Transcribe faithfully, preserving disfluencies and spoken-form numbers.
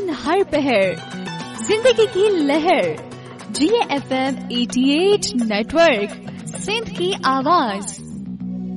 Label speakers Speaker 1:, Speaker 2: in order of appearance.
Speaker 1: सुकून हर पहर, जिंदगी की लहर। जी एफ एम अठासी नेटवर्क, सिंध की आवाज।